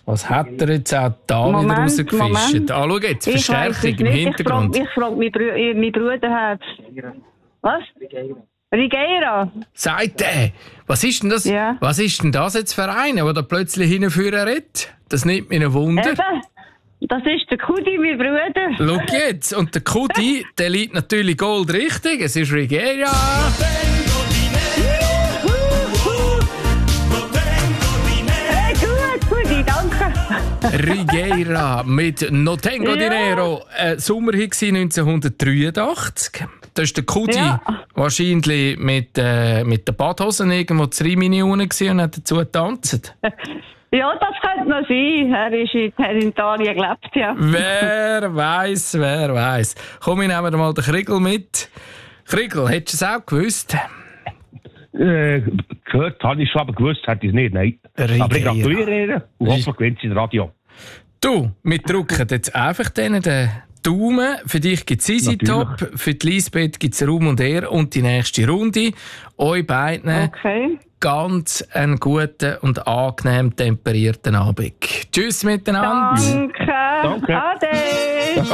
Was hat er jetzt auch da wieder rausgefischt? Ah, schau jetzt, Verstärkung im Hintergrund. Ich frage mein Bruder. Was? Rigeira. Sagt er. Was ist denn das? Ja. Was ist denn das jetzt für einer, der da plötzlich hinführen redet? Das nimmt mich ein Wunder. Das ist der Kudi, mein Bruder. Schau jetzt. Und der Kudi, der liegt natürlich goldrichtig. Es ist Rigeira. Rigeira mit No Tengo Dinero. Sommerhit 1983. Da war der Kudi wahrscheinlich mit den Badhosen irgendwo 3 Millionen und hat dazu getanzt. Ja, das könnte noch sein. Er in Italien gelebt, ja. Wer weiß. Komm, wir nehmen mal den Kriegel mit. Kriegel, hättest du es auch gewusst? Gehört habe ich schon, aber gewusst hätte ich es nicht, nein. Rigeira. Aber ich gratuliere ihr und hoffe, gewinnt sie das Radio. Du, wir drücken jetzt einfach denen den Daumen. Für dich gibt es Easy Top, für die Lisbeth gibt es Raum und Ehr und die nächste Runde. Euch beiden ganz einen guten und angenehm temperierten Abend. Tschüss miteinander. Danke. Ade.